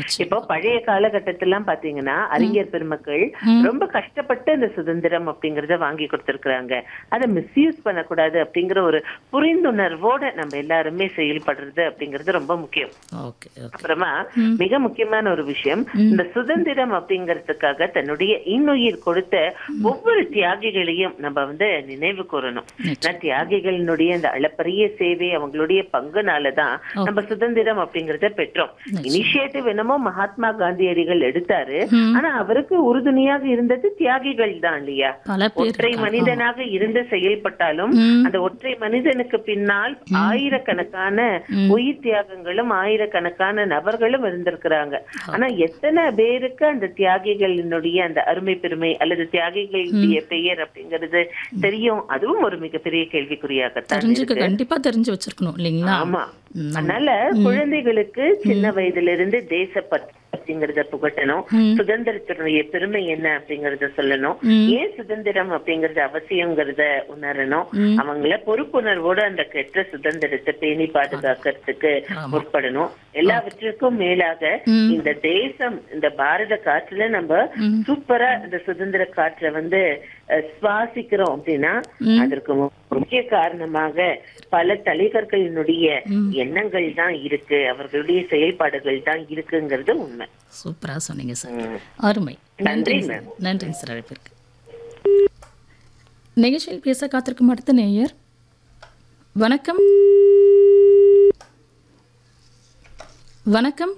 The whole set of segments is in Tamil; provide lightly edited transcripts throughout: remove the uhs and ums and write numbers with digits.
இப்போ நிச்சயமா. பழைய காலகட்டத்திலாம் பாத்தீங்கன்னா அறிஞர் பெருமக்கள் ம். ரொம்ப கஷ்டப்பட்டு இந்த சுதந்திரம் அப்படிங்கறத வாங்கி கொடுத்திருக்கிறாங்க. அதை மிஸ்யூஸ் பண்ணக்கூடாது அப்படிங்கிற ஒரு புரிந்துணர்வோட நம்ம எல்லாருமே செயல்படுறது அப்படிங்கிறது ரொம்ப முக்கியம். Okay, okay. அப்புறமா ம். மிக முக்கியமான ஒரு விஷயம், ம். இந்த சுதந்திரம் அப்படிங்கறதுக்காக தன்னுடைய இன்னுயிர் கொடுத்த ஒவ்வொரு தியாகிகளையும் நம்ம நினைவு கூறணும். நிச்சயம். தியாகிகளினுடைய இந்த அளப்பரிய சேவை, அவங்களுடைய பங்குனாலதான் நம்ம சுதந்திரம் அப்படிங்கறத பெற்றோம். நிச்சயம். இனிஷியேட்டிவ் என்னமோ மகாத்மா காந்தியடிகள் எடுத்தாரு. ம். ஆனா அவருக்கு உறுதுணையாக இருந்தது தியாகிகள் தான் இல்லையா? பல பேர் ஒற்றை இருக்காங்க. ஆமா. மனிதனாக இருந்து செயல்பட்டாலும் ம். அந்த ஒற்றை மனிதனுக்கு பின்னால் ஆயிரக்கணக்கான ம். உயிர் தியாகங்களும் ஆயிரக்கணக்கான நபர்களும் இருந்திருக்கிறாங்க. ஆனா எத்தனை பேருக்கு அந்த தியாகிகளினுடைய அந்த அருமை பெருமை அல்லது தியாகிகளுடைய பெயர் அப்படிங்கிறது தெரியும்? அதுவும் ஒரு மிகப்பெரிய கேள்விக்குறியாகத்தான் தெரிஞ்சுக்க இருக்கு. கண்டிப்பா தெரிஞ்சு வச்சிருக்கணும் இல்லைங்களா? ஆமா. ம். அதனால குழந்தைகளுக்கு சின்ன வயதுல இருந்து தேசப்பற்று அப்படிங்கறத புகட்டணும். ம். சுதந்திரத்தினுடைய பெருமை என்ன அப்படிங்கறத சொல்லணும். ம். ஏன் சுதந்திரம் அப்படிங்கறது அவசியம்ங்கிறத உணரணும். ம். அவங்கள பொறுப்புணர்வோட அந்த கெட்ட சுதந்திரத்தை பேணி பாதுகாக்கிறதுக்கு ஆமா. முற்படணும். எல்லாவற்றிற்கும் மேலாக ம். இந்த தேசம், இந்த பாரத காற்றுல நம்ம ம். சூப்பரா இந்த சுதந்திர காற்றை சுவாசிக்கிறோம் அப்படின்னா ம். அதற்கு முக்கிய காரணமாக பல தலைவர்களினுடைய ம். எண்ணங்கள் தான் இருக்கு, அவர்களுடைய செயல்பாடுகள் தான் இருக்குங்கிறது உண்மை. சூப்பரா சொன்னீங்க சார். ம். அருமை. நன்றி, நன்றிங்க மேம். சார். நன்றிங்க சார் அழைப்பிற்கு. நிகழ்ச்சியில் பேச காத்திருக்கும் அடுத்த நேயர். வணக்கம். வணக்கம்.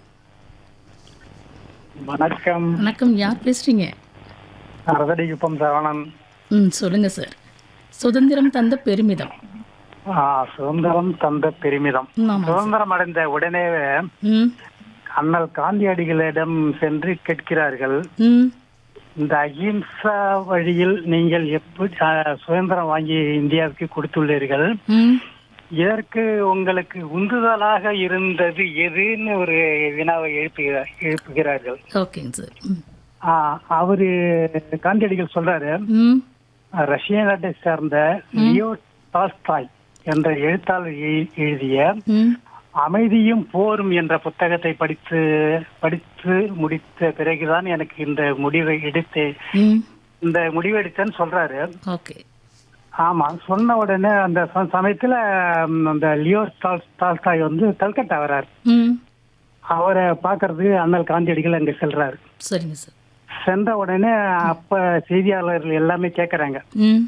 வணக்கம். வணக்கம். யார் பேசுறீங்க? அரதடிக்குப்பம் சரவணன். சொல்லுங்க சார். சுதந்திரம் தந்த பெருமிதம். சுதந்திரம் தந்த பெருமிதம். ஆமா சார். சுதந்திரம் அடைந்த உடனே ம். அண்ணல் காந்தியடிகளிடம் சென்று கேட்கிறார்கள், ம். இந்த அஹிம்சா வழியில் நீங்கள் எப்படி சுதந்திரம் வாங்கி இந்தியாவுக்கு கொடுத்துள்ளீர்கள், ம். இதற்கு உங்களுக்கு உந்துதலாக இருந்தது எதுன்னு ஒரு வினாவை எழுப்புகிறார்கள். ஓகேங்க சார். ம். அவரு காந்தியடிகள் சொல்றாரு, ம். ரஷ்ய நாட்டை சார்ந்த லியோ டால்ஸ்டாய் என்ற எழுத்தாளர் எழுதிய ம். அமைதியும் போரும் என்ற புத்தகத்தை படித்து முடித்த பிறகுதான் எனக்கு இந்த முடிவை எடுத்தேன்னு சொல்றாரு. ஓகே. ஆமா, சொன்ன உடனே அந்த சமயத்துல அந்த லியோ டால்ஸ்டாய் கல்கட்டா வர்றாரு. ம். அவரை பாக்குறதுக்கு அண்ணல் காந்தியடிகள் அங்க செல்றாரு. சரிங்க சார். சென்ற உடனே அப்ப செய்தியாளர்கள் எல்லாமே கேக்குறாங்க, ம்.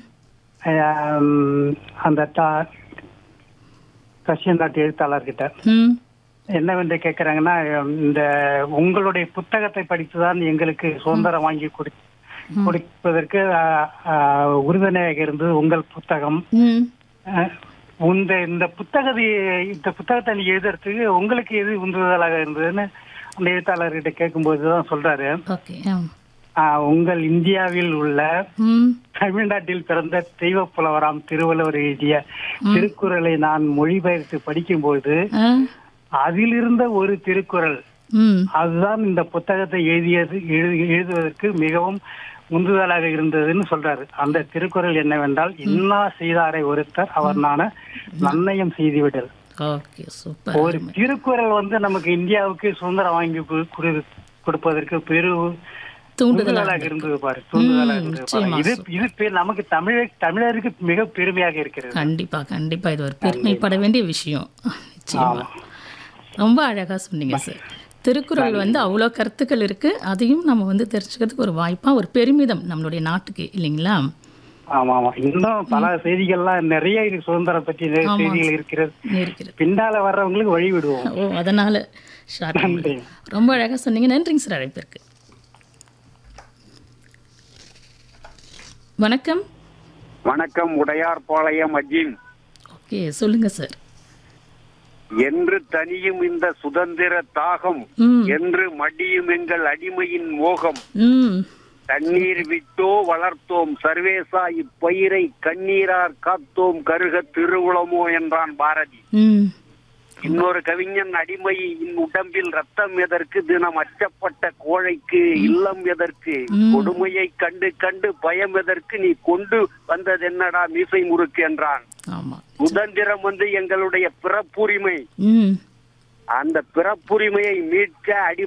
அந்த ரஷ்யன் நாட்டு எழுத்தாளர்கிட்ட ம். என்னவென்று கேட்கிறாங்கன்னா, இந்த உங்களுடைய புத்தகத்தை படித்துதான் எங்களுக்கு சுதந்திரம் வாங்கி கொடுப்பதற்கு உறுதுணையாக இருந்தது உங்கள் புத்தகம். ம். இந்த புத்தகத்தை நீங்க எழுதுறதுக்கு உங்களுக்கு எது உந்துதலாக இருந்ததுன்னு அந்த எழுத்தாளர்கிட்ட கேட்கும்போதுதான் சொல்றாரு, ஓகே. உங்கள் இந்தியாவில் உள்ள ம். தமிழ்நாட்டில் பிறந்த தெய்வ புலவராம் திருவள்ளுவர் எழுதிய திருக்குறளை நான் மொழிபெயர்த்து படிக்கும்போது அதிலிருந்த ஒரு திருக்குறள் ம். அதுதான் இந்த புத்தகத்தை எழுதுவதற்கு மிகவும் உந்துதலாக இருந்ததுன்னு சொல்றாரு. அந்த திருக்குறள் என்னவென்றால், இன்னா செய்தாரை ஒருத்தர் அவர் நான நன்னயம் செய்துவிடல். Okay, super. ஒரு திருக்குறள் நமக்கு இந்தியாவுக்கு சுதந்திரம் வாங்கி கொடுப்பதற்கு தூண்டுதலாக இருந்தது பாரு. தூண்டுதலாக இருந்தது. இது நமக்கு தமிழருக்கு மிக பெருமையாக இருக்கிறது. கண்டிப்பா கண்டிப்பா இது ஒரு பெருமைப்பட வேண்டிய விஷயம். நிச்சயமா. ரொம்ப அழகா சொன்னீங்க சார். திருக்குறள் அவ்வளோ கருத்துக்கள் இருக்கு. அதையும் நம்ம தெரிஞ்சுக்கிறதுக்கு ஒரு வாய்ப்பா, ஒரு பெருமிதம் நம்மளுடைய நாட்டுக்கு இல்லைங்களா? ஆமா ஆமா. இன்னும் பல செய்திகள்லாம் நிறைய சுதந்திரம் பற்றி செய்திகள் இருக்கிறது. பின்னால வர்றவங்களுக்கு வழி விடுவோம். அதனால ரொம்ப அழகா சொன்னீங்க. நன்றிங்க சார் அழைப்பிற்கு. வணக்கம். வணக்கம். உடையார்பாளையம் அஜீம். ஓகே, சொல்லுங்க சார். என்று தனியும் இந்த சுதந்திர தாகம், என்று மடியும் எங்கள் அடிமையின் மோகம், தண்ணீர் விட்டோ வளர்த்தோம் சர்வேசா இப்பயிரை கண்ணீரார் காத்தோம் கருக திருவுளமோ என்றான் பாரதி. இன்னொரு கவிஞன், அடிமையின் உடம்பில் ரத்தம் எதற்கு, தினம் அச்சப்பட்ட கோழைக்கு இல்லம் எதற்கு, கொடுமையை கண்டு கண்டு பயம் எதற்கு, நீ கொண்டு வந்தது என்னடா மீசை முறுக்கு என்றான். சுதந்திரம் எங்களுடைய பிறப்புரிமை. அந்த பிறப்புரிமையை மீட்க